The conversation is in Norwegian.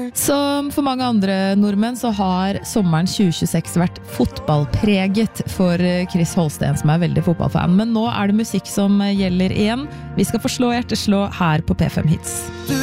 Som for mange andre nordmenn så har sommeren 2026 vært fotballpreget for Chris Holsten, som veldig fotballfan. Men nå det musikk som gjelder igjen. Vi skal få slå hjerteslå her på P5 Hits.